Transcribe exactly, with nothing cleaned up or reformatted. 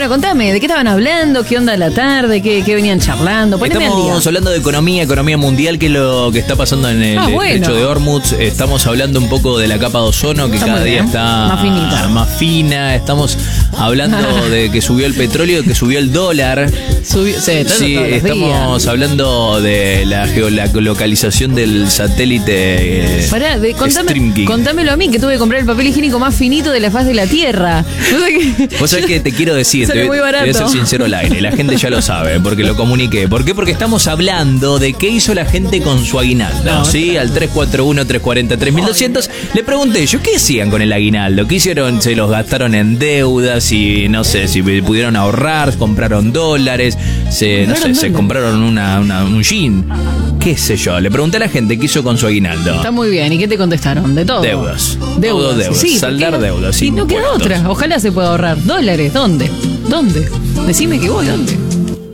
Bueno, contame, ¿de qué estaban hablando? ¿Qué onda la tarde? ¿Qué, qué venían charlando? Poneme al día. Estamos hablando de economía, economía mundial, que es lo que está pasando en el Ah, bueno. estrecho de Hormuz. Estamos hablando un poco de la capa de ozono, que Está cada muy día bien. está Más finita. más fina. Estamos hablando de que subió el petróleo, que subió el dólar. Subió, sí, todo, Sí, todos los estamos días. hablando de la geolocalización del satélite. eh, Pará, de, contame, Streamgeek. contámelo a mí, que tuve que comprar el papel higiénico más finito de la faz de la Tierra. No sé qué- Vos sabés que te quiero decir, Sale te, muy te voy a barato. ser sincero al aire, la gente ya lo sabe, porque lo comuniqué. ¿Por qué? Porque estamos hablando de qué hizo la gente con su aguinaldo, No, ¿sí? Al tres cuatro uno, tres cuatro cero, tres mil doscientos. Le pregunté yo, ¿qué hacían con el aguinaldo? ¿Qué hicieron? ¿Se los gastaron en deudas? Y no sé, si pudieron ahorrar, compraron dólares, se, no sé, ¿Compraron se dólares? compraron una, una- un jean. ¿Qué sé yo? Le pregunté a la gente qué hizo con su aguinaldo. Está muy bien. ¿Y qué te contestaron? De todo. Deudas. Deudas. Todo deudas. Sí, Saldar porque- deudas, Y no queda impuestos. otra. Ojalá se pueda ahorrar. ¿Dólares? ¿Dónde? ¿Dónde? Decime que vos, ¿dónde?